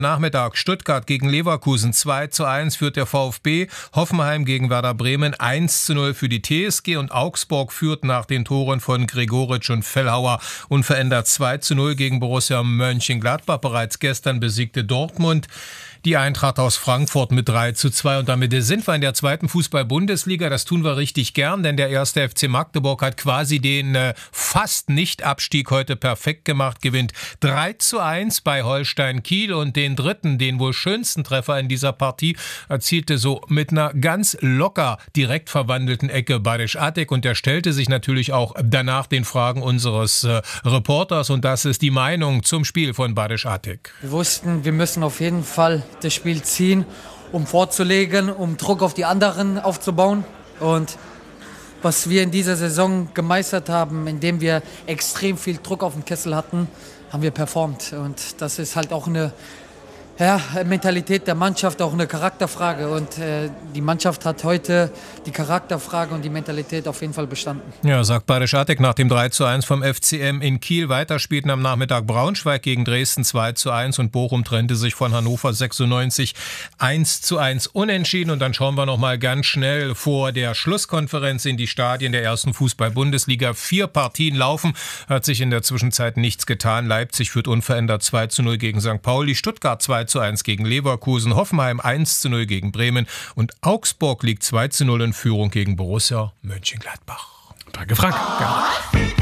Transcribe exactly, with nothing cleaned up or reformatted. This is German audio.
Nachmittag Stuttgart gegen Leverkusen zwei zu eins führt der VfB, Hoffenheim gegen Werder Bremen eins zu null für die T S G und Augsburg führt nach den Toren von Gregoritsch und Fellhauer unverändert zwei zu null gegen Borussia Mönchengladbach. Bereits gestern besiegte Dortmund die Eintracht aus Frankfurt mit drei zu zwei und damit sind wir in der zweiten Fußball-Bundesliga. Das tun wir richtig gern, denn der erste F C Magdeburg hat quasi den äh, fast Nicht-Abstieg heute perfekt gemacht, gewinnt drei zu eins bei Holstein Kiel und den dritten, den wohl schönsten Treffer in dieser Partie erzielte so mit einer ganz locker direkt verwandelten Ecke Badisch Attik und der stellte sich natürlich auch danach den Fragen unseres äh, Reporters und das ist die Meinung zum Spiel von Badisch Attik. Wir wussten, wir müssen auf jeden Fall das Spiel ziehen, um vorzulegen, um Druck auf die anderen aufzubauen. Und was wir in dieser Saison gemeistert haben, indem wir extrem viel Druck auf dem Kessel hatten, haben wir performt. Und das ist halt auch eine ja, Mentalität der Mannschaft, auch eine Charakterfrage. Und äh, die Mannschaft hat heute die Charakterfrage und die Mentalität auf jeden Fall bestanden. Ja, sagt Badisch Attik nach dem drei zu eins vom F C M in Kiel. Weiter spielten am Nachmittag Braunschweig gegen Dresden zwei zu eins und Bochum trennte sich von Hannover sechsundneunzig eins zu eins unentschieden. Und dann schauen wir noch mal ganz schnell vor der Schlusskonferenz in die Stadien der ersten Fußball-Bundesliga. Vier Partien laufen, hat sich in der Zwischenzeit nichts getan. Leipzig führt unverändert zwei zu null gegen Sankt Pauli, Stuttgart zwei zu eins gegen Leverkusen, Hoffenheim eins zu null gegen Bremen und Augsburg liegt zwei zu null in Führung gegen Borussia Mönchengladbach. Danke, Frank. Gerne.